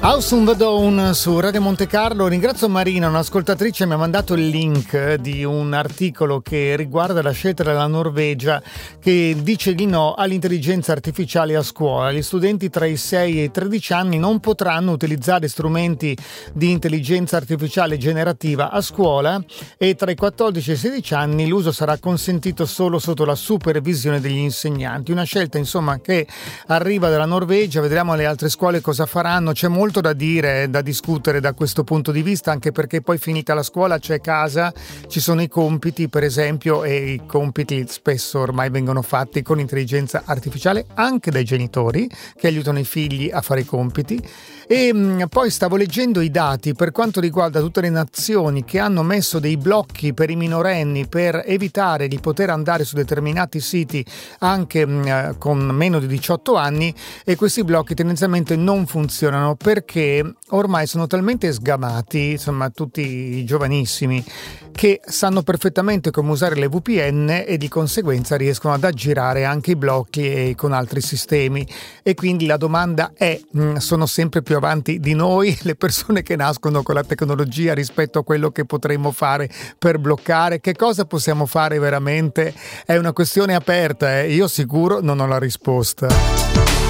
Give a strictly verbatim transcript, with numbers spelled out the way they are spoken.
House on the Dawn su Radio Monte Carlo. Ringrazio Marina, un'ascoltatrice mi ha mandato il link di un articolo che riguarda la scelta della Norvegia che dice di no all'intelligenza artificiale a scuola. Gli studenti tra i sei e i tredici anni non potranno utilizzare strumenti di intelligenza artificiale generativa a scuola e tra i quattordici e i sedici anni l'uso sarà consentito solo sotto la supervisione degli insegnanti. Una scelta insomma che arriva dalla Norvegia, vedremo le altre scuole cosa faranno. C'è molto da dire, da discutere da questo punto di vista, anche perché poi finita la scuola c'è casa, ci sono i compiti per esempio, e i compiti spesso ormai vengono fatti con intelligenza artificiale anche dai genitori che aiutano i figli a fare i compiti. E mh, poi stavo leggendo i dati per quanto riguarda tutte le nazioni che hanno messo dei blocchi per i minorenni per evitare di poter andare su determinati siti anche mh, con meno di diciotto anni, e questi blocchi tendenzialmente non funzionano perché ormai sono talmente sgamati, insomma tutti i giovanissimi, che sanno perfettamente come usare le V P N e di conseguenza riescono ad aggirare anche i blocchi e con altri sistemi. E quindi la domanda è, mh, sono sempre più avanti di noi le persone che nascono con la tecnologia rispetto a quello che potremmo fare per bloccare? Che cosa possiamo fare veramente? È una questione aperta, eh? Io sicuro non ho la risposta.